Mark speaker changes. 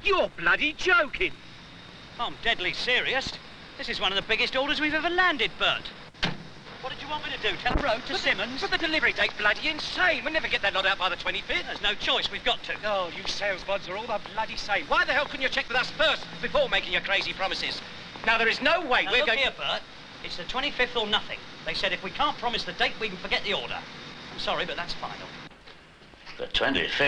Speaker 1: You're bloody joking.
Speaker 2: I'm deadly serious. This is one of the biggest orders we've ever landed, Bert. What did you want me to do? Tell the road to Simmons?
Speaker 1: But the delivery date's bloody insane. We'll never get that lot out by the 25th.
Speaker 2: There's no choice. We've got to.
Speaker 1: Oh, you sales buds are all the bloody same. Why the hell couldn't you check with us first before making your crazy promises? Now, there is no way
Speaker 2: Now,
Speaker 1: we're
Speaker 2: look
Speaker 1: going...
Speaker 2: here, Bert. It's the 25th or nothing. They said if we can't promise the date, we can forget the order. I'm sorry, but that's final.
Speaker 3: The 25th?